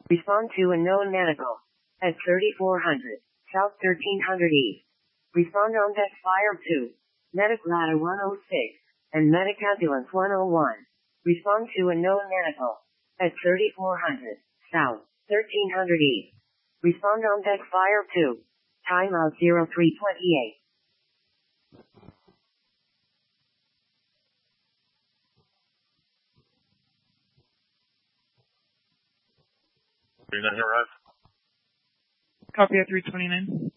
Respond to unknown medical. At 3400, South 1300 East. Respond on deck Fire 2. Medic Ladder 106, and Medic Ambulance 101. Respond to unknown medical. At 3400, South 1300 East. Respond on deck Fire 2. Timeout 0328. You're not here, Russ? Copy at 329.